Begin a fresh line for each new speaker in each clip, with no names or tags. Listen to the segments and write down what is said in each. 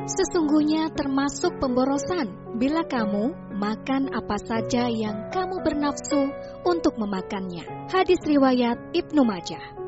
Sesungguhnya termasuk pemborosan bila kamu makan apa saja yang kamu bernafsu untuk memakannya. Hadis riwayat Ibnu Majah.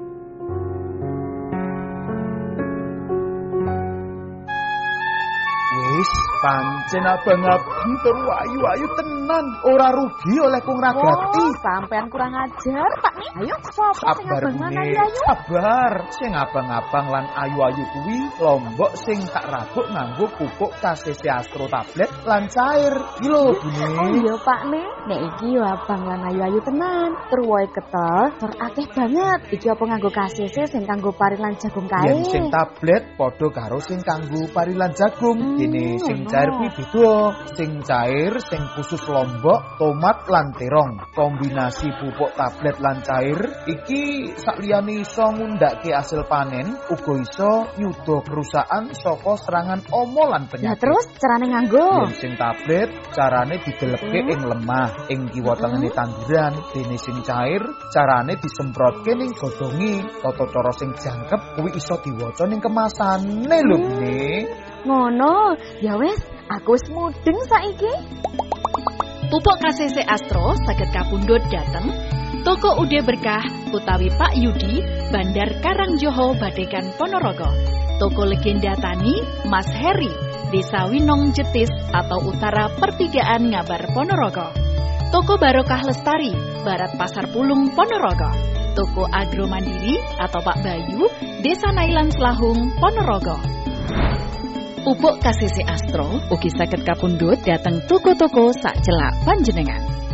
Wis pancen abang-abang tur ayu-ayu tenan, ora rugi oleh kung ragati.
Sampean kurang ajar, Pak nih. Ayo sapa sing abang lan ayu-ayu?
Sabar, sing abang-abang lan ayu-ayu kuwi lombok sing tak rabuk nganggo pupuk KCC Astro tablet lan cair. Iki lho, Bune.
Oh iya, Pak nih. Nek iki yo abang lan ayu-ayu tenan. Tur wae ketel, tur akeh banget. Iki apa nganggo KCC sing kanggo pari lan jagung kae.
Yen sing tablet padha karo sing kanggo pari lan jagung. Dene sing cair kuwi beda. Sing cair sing khusus lombok, tomat lan terong. Kombinasi pupuk tablet lan cair iki sakliyane iso ngundhakke hasil panen, uga iso nyuda kerusakan saka serangan omo lan penyakit.
Ya terus carane nganggo?
Yen sing tablet carane dideleke ing lemah, ing kiwa tengene tanduran. Dene sing cair carane disemprotke ning godhonge. Tata cara sing jangkep kuwi iso diwaca ning kemasane lho, Bune.
Ngono, ya wis, aku wis mudeng saiki.
Pupuk KCC Astro saged kapundhut dhateng Toko Ude Berkah utawi Pak Yudi, Bandar Karangjoho, Badegan, Ponorogo. Toko Legenda Tani, Mas Heri, Desa Winong Jetis atau Utara Pertigaan Ngabar, Ponorogo. Toko Barokah Lestari, Barat Pasar Pulung, Ponorogo. Toko Agro Mandiri atau Pak Bayu, Desa Nailan Selahung, Ponorogo. Pupuk KCC Astro ugi saged kapundhut dhateng toko-toko sak celak panjenengan.